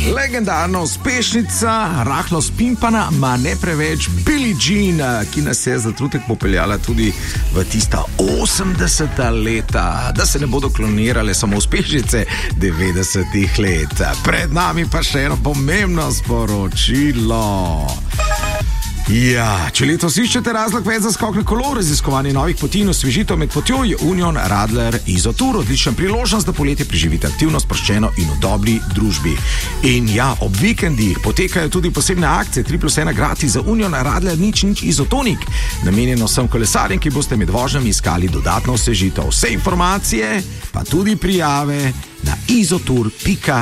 Legendarna uspešnica, rahlo spimpana, ma ne preveč Billie Jean, ki nas je za trenutek popeljala tudi v tista 80. leta, da se ne bodo klonirale samo uspešnice 90. let. Pred nami pa še eno pomembno sporočilo. Ja, če letos iščete razlog več za skok na kolo, raziskovanje novih poti in osvežitev med potjo, je Union Radler Izotour odlična priložnost, da poletje preživite aktivno, sproščeno in v dobri družbi. In ja, ob vikendih potekajo tudi posebne akcije, 3+1 gratis za Union Radler nič Izotonik, namenjeno vsem kolesarjem, ki boste med vožnjami iskali dodatno osvežitev. Vse informacije, pa tudi prijave na izotour.com.